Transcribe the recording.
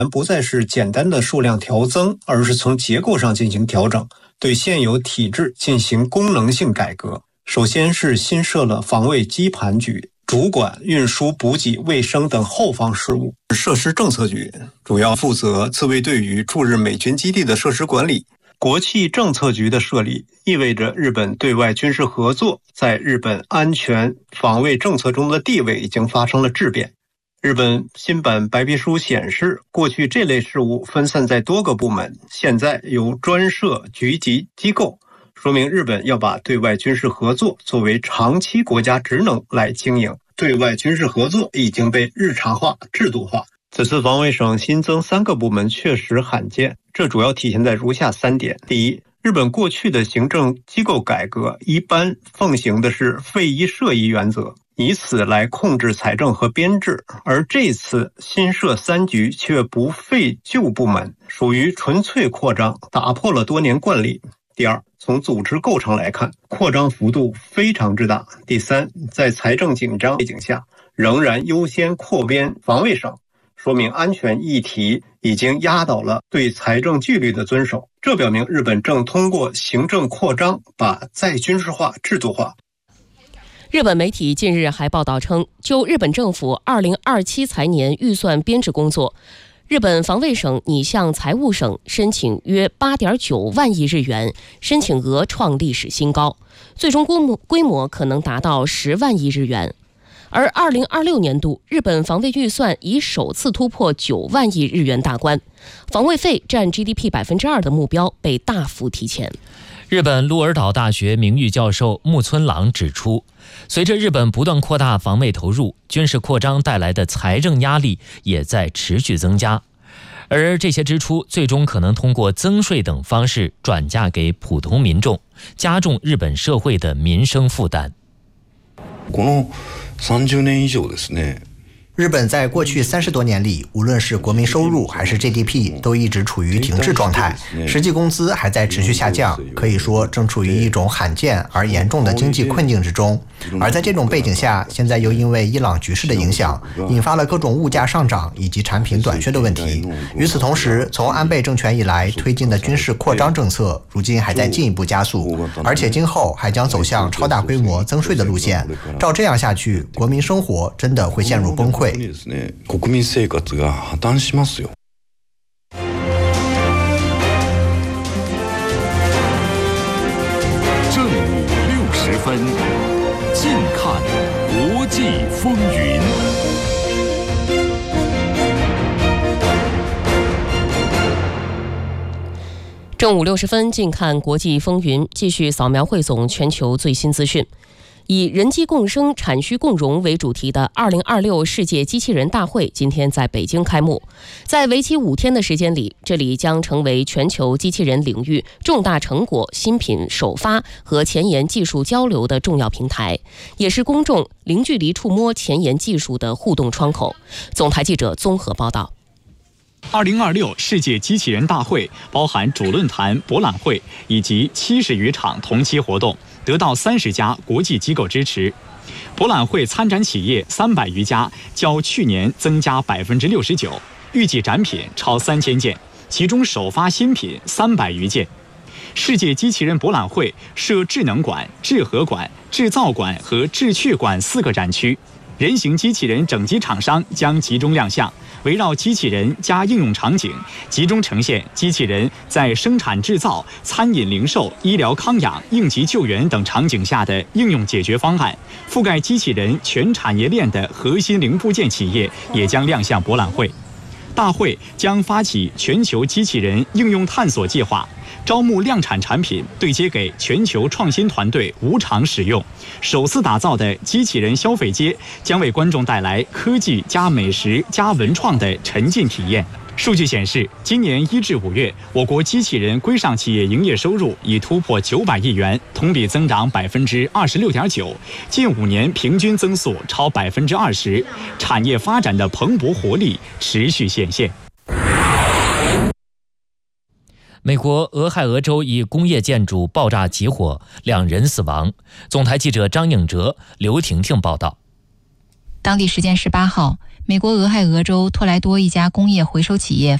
不再是简单的数量调增，而是从结构上进行调整，对现有体制进行功能性改革。首先是新设了防卫基盘局，主管运输、补给、卫生等后方事务；设施政策局主要负责自卫队与驻日美军基地的设施管理。国际政策局的设立意味着日本对外军事合作在日本安全防卫政策中的地位已经发生了质变。日本新版白皮书显示，过去这类事务分散在多个部门，现在由专设局级机构，说明日本要把对外军事合作作为长期国家职能来经营。对外军事合作已经被日常化、制度化。此次防卫省新增3个部门确实罕见，这主要体现在如下3点。第一，日本过去的行政机构改革一般奉行的是废一设一原则，以此来控制财政和编制，而这次新设3局却不废旧部门，属于纯粹扩张，打破了多年惯例。第二，从组织构成来看，扩张幅度非常之大。第三，在财政紧张背景下，仍然优先扩编防卫省，说明安全议题已经压倒了对财政纪律的遵守。这表明日本正通过行政扩张把再军事化制度化。 日本媒体近日还报道称，就日本政府2027财年预算编制工作，日本防卫省拟向财务省申请约8.9万亿日元，申请额创历史新高，最终规模可能达到10万亿日元。而2026年度日本防卫预算已首次突破9万亿日元大关，防卫费占 GDP 2% 的目标被大幅提前。 日本鹿儿岛大学名誉教授木村朗指出，随着日本不断扩大防卫投入，军事扩张带来的财政压力也在持续增加，而这些支出最终可能通过增税等方式转嫁给普通民众，加重日本社会的民生负担。 この30年以上ですね。 日本在过去30多年里，无论是国民收入还是 GDP 都一直处于停滞状态，实际工资还在持续下降，可以说正处于一种罕见而严重的经济困境之中。而在这种背景下，现在又因为伊朗局势的影响，引发了各种物价上涨以及产品短缺的问题。与此同时，从安倍政权以来推进的军事扩张政策，如今还在进一步加速，而且今后还将走向超大规模增税的路线。照这样下去，国民生活真的会陷入崩溃。 国民生活が破綻しますよ。 正午60分，近看国际风云。 正午60分，近看国际风云，继续扫描汇总全球最新资讯。以人机共生、产需共荣为主题的2026世界机器人大会今天在北京开幕。在为期5天的时间里，这里将成为全球机器人领域重大成果、新品首发和前沿技术交流的重要平台，也是公众零距离触摸前沿技术的互动窗口。总台记者综合报道。 2026世界机器人大会包含主论坛、博览会以及70余场同期活动，得到30家国际机构支持。博览会参展企业300余家，较去年增加69%，预计展品超3000件，其中首发新品300余件。世界机器人博览会设智能馆、智核馆、制造馆和智趣馆4个展区，人形机器人整机厂商将集中亮相，围绕机器人加应用场景，集中呈现机器人在生产制造、餐饮零售、医疗康养、应急救援等场景下的应用解决方案。覆盖机器人全产业链的核心零部件企业也将亮相博览会。大会将发起全球机器人应用探索计划，招募量产产品，对接给全球创新团队无偿使用。首次打造的机器人消费街将为观众带来科技加美食加文创的沉浸体验。数据显示，今年1至5月，我国机器人规上企业营业收入已突破900亿元，同比增长26.9%，近5年平均增速超20%，产业发展的蓬勃活力持续显现。 美国俄亥俄州一工业建筑爆炸起火，2人死亡。总台记者张颖哲、刘婷婷报道。 当地时间18号，美美国俄亥俄州托莱多一家工业回收企业